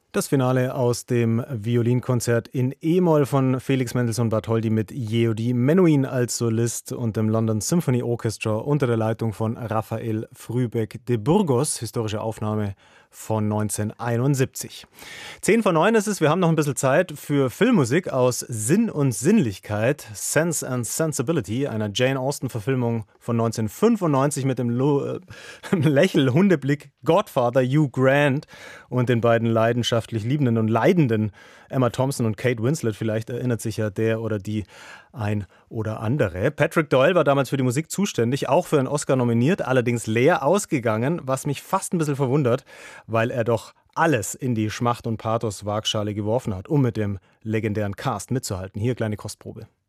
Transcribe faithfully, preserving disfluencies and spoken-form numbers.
Das Finale aus dem Violinkonzert in E-Moll von Felix Mendelssohn Bartholdy mit Yehudy Menuhin als Solist und dem London Symphony Orchestra unter der Leitung von Raphael Frühbeck de Burgos. Historische Aufnahme von neunzehnhunderteinundsiebzig. Zehn vor neun ist es, wir haben noch ein bisschen Zeit für Filmmusik aus Sinn und Sinnlichkeit. Sense and Sensibility, einer Jane Austen-Verfilmung von neunzehnhundertfünfundneunzig mit dem Lo- äh, Lächel-Hundeblick Godfather Hugh Grant und den beiden leidenschaftlich liebenden und leidenden Emma Thompson und Kate Winslet. Vielleicht erinnert sich ja der oder die ein oder andere. Patrick Doyle war damals für die Musik zuständig, auch für einen Oscar nominiert, allerdings leer ausgegangen, was mich fast ein bisschen verwundert, weil er doch alles in die Schmacht- und Pathos-Waagschale geworfen hat, um mit dem legendären Cast mitzuhalten. Hier kleine Kostprobe.